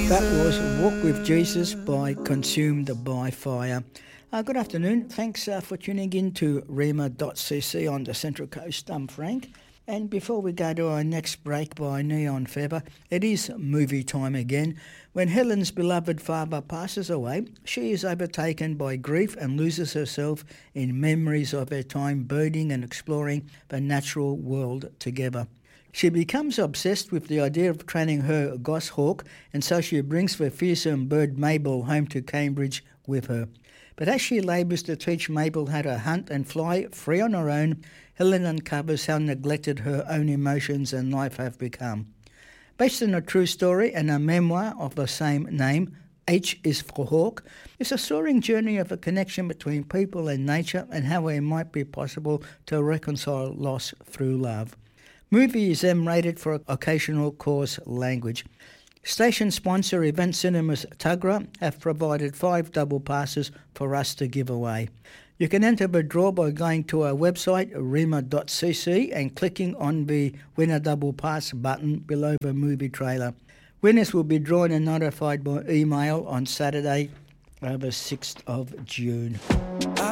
That was Walk with Jesus by Consumed by Fire. Good afternoon. Thanks for tuning in to Rema.cc on the Central Coast. I'm Frank. And before we go to our next break by Neon Feather, it is movie time again. When Helen's beloved father passes away, she is overtaken by grief and loses herself in memories of her time birding and exploring the natural world together. She becomes obsessed with the idea of training her goshawk, and so she brings the fearsome bird Mabel home to Cambridge with her. But as she labours to teach Mabel how to hunt and fly free on her own, Helen uncovers how neglected her own emotions and life have become. Based on a true story and a memoir of the same name, H is for Hawk, is a soaring journey of a connection between people and nature and how it might be possible to reconcile loss through love. Movie is M-rated for occasional coarse language. Station sponsor Event Cinemas Tuggerah have provided 5 double passes for us to give away. You can enter the draw by going to our website, rema.cc, and clicking on the Winner Double Pass button below the movie trailer. Winners will be drawn and notified by email on Saturday, the 6th of June.